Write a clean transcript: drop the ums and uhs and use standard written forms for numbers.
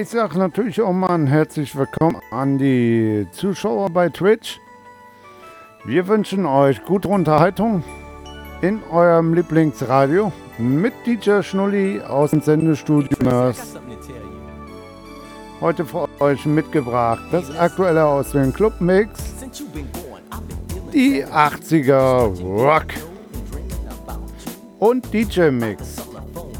Ich sage natürlich auch mal ein herzlich willkommen an die Zuschauer bei Twitch. Wir wünschen euch gute Unterhaltung in eurem Lieblingsradio mit DJ Schnulli aus dem Sendestudio Mörs. Heute für euch mitgebracht das Aktuelle aus dem Clubmix, die 80er Rock und DJ Mix.